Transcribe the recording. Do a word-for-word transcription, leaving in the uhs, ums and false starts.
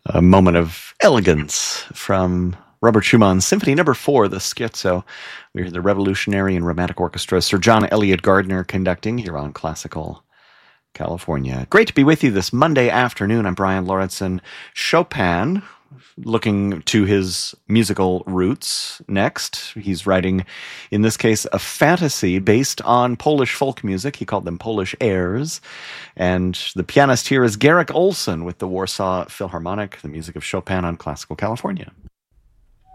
A moment of elegance from Robert Schumann's Symphony Number Four, the Scherzo. We hear the Revolutionary and Romantic Orchestra, Sir John Eliot Gardiner conducting here on Classical California. Great to be with you this Monday afternoon. I'm Brian Lauritsen. Chopin, looking to his musical roots next. He's writing, in this case, a fantasy based on Polish folk music. He called them Polish airs. And the pianist here is Garrick Olson with the Warsaw Philharmonic, the music of Chopin on Classical California.